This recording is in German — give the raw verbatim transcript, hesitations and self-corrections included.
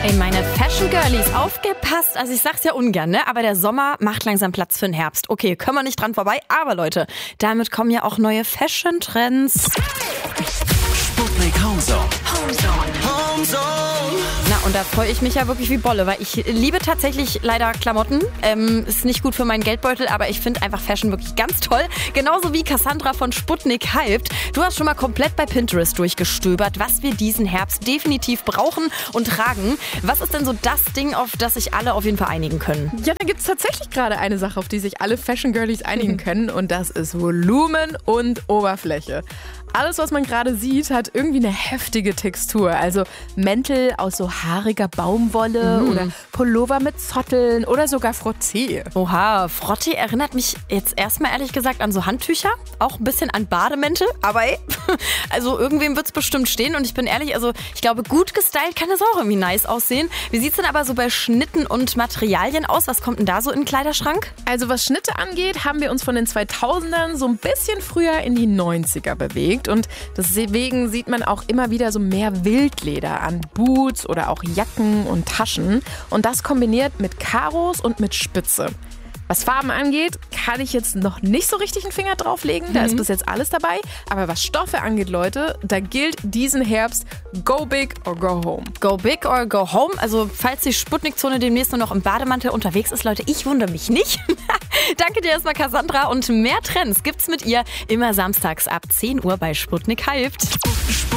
Ey, meine Fashion Girlies, aufgepasst. Also ich sag's ja ungern, ne? Aber der Sommer macht langsam Platz für den Herbst. Okay, können wir nicht dran vorbei. Aber Leute, damit kommen ja auch neue Fashion-Trends. Sputnik Homezone. Homezone. Homezone. Na, und da freue ich mich ja wirklich wie Bolle, weil ich liebe tatsächlich leider Klamotten. Ähm, ist nicht gut für meinen Geldbeutel, aber ich finde einfach Fashion wirklich ganz toll. Genauso wie Cassandra von Sputnik Hyped. Du hast schon mal komplett bei Pinterest durchgestöbert, was wir diesen Herbst definitiv brauchen und tragen. Was ist denn so das Ding, auf das sich alle auf jeden Fall einigen können? Ja, da gibt es tatsächlich gerade eine Sache, auf die sich alle Fashion Girlies einigen können. Und das ist Volumen und Oberfläche. Alles, was man gerade sieht, hat irgendwie eine heftige Textur. Also Mäntel aus so haariger Baumwolle mm. oder Pullover mit Zotteln oder sogar Frotté. Oha, Frotté erinnert mich jetzt erstmal ehrlich gesagt an so Handtücher. Auch ein bisschen an Bademäntel. Aber ey, also irgendwem wird es bestimmt stehen. Und ich bin ehrlich, also ich glaube, gut gestylt kann das auch irgendwie nice aussehen. Wie sieht es denn aber so bei Schnitten und Materialien aus? Was kommt denn da so in den Kleiderschrank? Also was Schnitte angeht, haben wir uns von den zweitausendern so ein bisschen früher in die neunziger bewegt. Und deswegen sieht man auch immer wieder so mehr Wildleder an Boots oder auch Jacken und Taschen. Und das kombiniert mit Karos und mit Spitze. Was Farben angeht, kann ich jetzt noch nicht so richtig einen Finger drauflegen. Da ist bis jetzt alles dabei. Aber was Stoffe angeht, Leute, da gilt diesen Herbst go big or go home. Go big or go home. Also falls die Sputnik-Zone demnächst nur noch im Bademantel unterwegs ist, Leute, ich wundere mich nicht. Danke dir erstmal, Cassandra. Und mehr Trends gibt's mit ihr immer samstags ab zehn Uhr bei Sputnik Hyped.